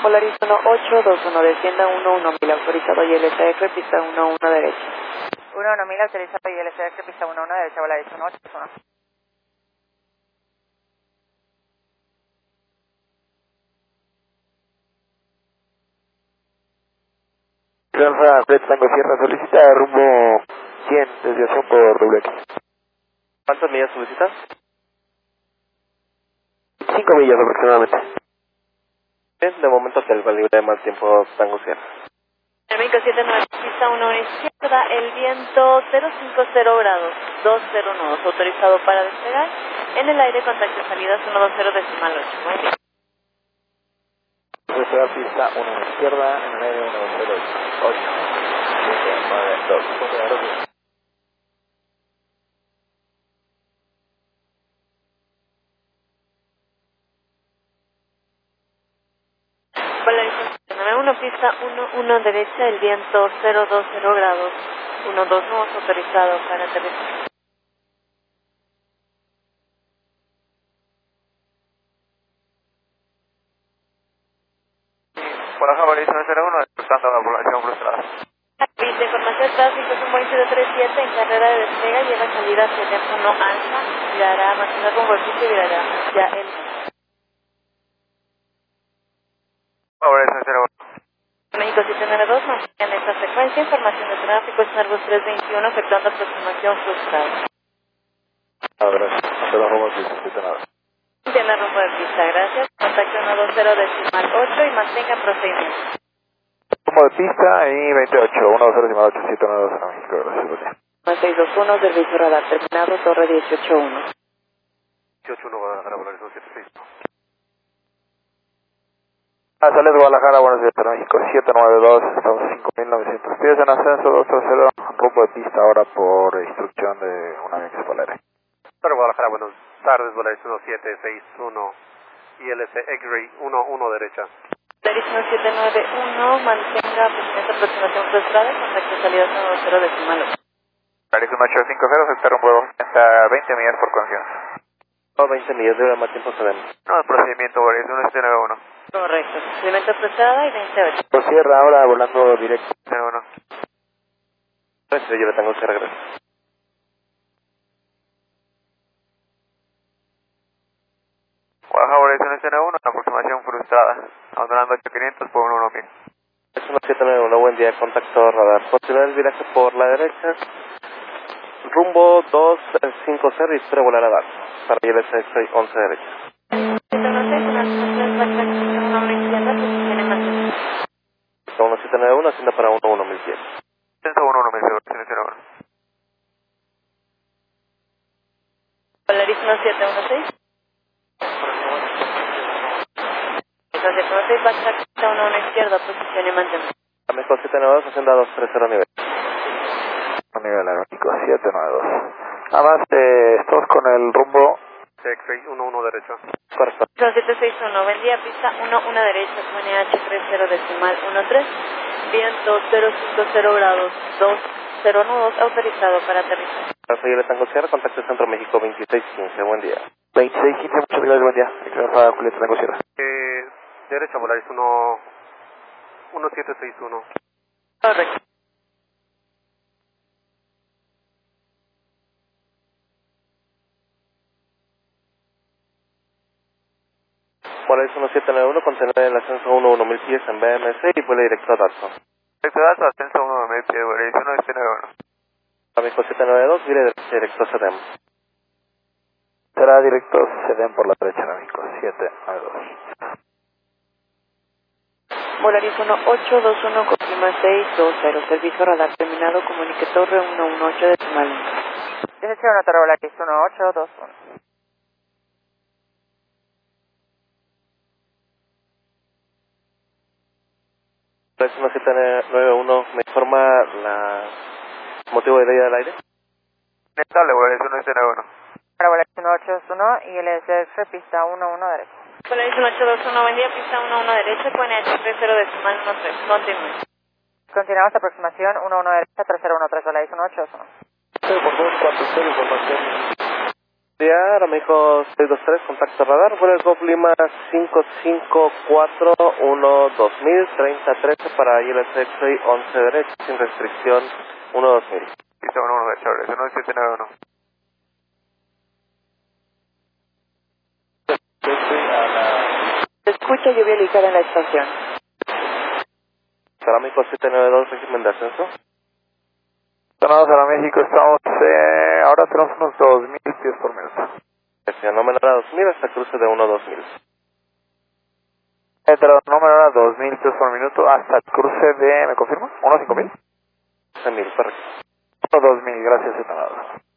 Polaris 1821, descienda 11 autorizado y LSF, pista 11 derecha. 11.000 autorizado y LSF, pista 11 derecha, Polaris 1821. Alfa, Fred Tango Sierra, solicita rumbo 100, desviación por WX. ¿Cuántas millas solicitas? 5 millas aproximadamente. De momento te libre más tiempo Tango Sierra. México 79, pista 1 izquierda, el viento 050 grados, 20 nudos, autorizado para despegar. En el aire, contacto salidas 120 decimal 8. Muy bien. Despegar pista 1 izquierda, en el aire 108. 8, 7, 9, 2, 1, Polaris 1, pista 11 derecha, el viento 020 grados, 12 nudos, autorizado para aterrizar. Por Polaris 101, despertando a la población frustrada. De información tráfico es un Boeing 737 en carrera de despega, lleva salida hacia teléfono alfa, girará, mantendrá con golpista y virará hacia el... Polaris 101. México 792, en esta secuencia, información de tráfico es Airbus 321, efectuando aproximación frustrada. Gracias, hasta la rumbo 779. Tiene rumbo de pista, gracias. Contacto 120 decimal 8 y mantenga procedimiento. Rumbo de pista y 28, 120 decimal 8, 792 en México, gracias. 621, servicio radar terminado, torre 181. 181 Guadalajara, Polaris 176. Sales de Guadalajara, buenos días para México, 792, estamos a 5.900 pies en ascenso, 230, rumbo de pista ahora por instrucción de un avión que es Polaris. Guadalajara, buenas tardes, Polaris 1761 y LS X-Ray 11 derecha. Polaris 1791, mantenga procedimiento de aproximación frustrada, contacto salida 120 decimal 8. Polaris 1850, aceptar un vuelo hasta 20 millas por confianza. No, 20 millas, debe más tiempo sabemos. No, el procedimiento Polaris 1791. Correcto, procedimiento frustrada y 28. Por cierra ahora volando directo. 1. Yo le tengo que regresar. Guadalajara, Polaris 1791, aproximación frustrada, abandonando 8500 por 1000. Es 1791, buen día, contacto radar. Continuar el viraje por la derecha, rumbo 250 y espero volar a dar. Para el LS 11 derecha. 1791, hacienda para 11010. Ascenso 11010, Polaris 1716. 1716, backtrack 11 izquierda, posición y mantener. México 792, hacienda 230 nivel. Nivel aerónico 792. Además, estamos con el rumbo X-Ray 11 derecho. Correcto. 761, buen día, pista 11 derecha, QNH 30 decimal 13, viento 050 grados, 20 nudos, autorizado para aterrizar. Soy el Tango Sierra, contacto Centro México 2615, buen día. 2615, muchas gracias, buen día. Excelente, Julieta Tango Sierra. Derecha, Polaris 1761. Correcto. Polaris 1791, contener el ascenso 11000 pies en BMC y vuela directo a Dalton. Directo a Dalton, ascenso 11000 pies, Polaris 1791. México 792, vire directo a CEDEM. Será directo CEDEM por la derecha, México 792. Polaris 1821, confirma 620, servicio radar terminado, comunique torre 118 decimal 1. 18 Torre Polaris 1821. Polaris 1791, ¿me informa la motivo de ida del aire? Estable, Polaris 1791. Para Polaris 1821 y LSF pista 11 derecha. Polaris 1821, buen día, pista 11 derecha, QNH 30 decimal 13, continúe. Continuamos aproximación 11 derecha, 3013, Polaris 1821. Por 2, 4, 0, información. Ahora México 623, contacto radar, vuelo Golf Lima 554-1-2000, 3013 para ILS X-Ray 11 derecha, sin restricción 1-2000. Pista 11 de Chevrolet, 1791. Se escucha lluvia ligera en la estación. Ahora México 792, régimen de ascenso. Sonados a México, estamos, ahora tenemos unos 2000 pies por minuto. No menor a 2000 hasta cruce de 1-2000. No menor a 2000 pies por minuto hasta el cruce de, ¿me confirma? ¿1-5000? 11.000, correcto. 1-2000, gracias, estimado.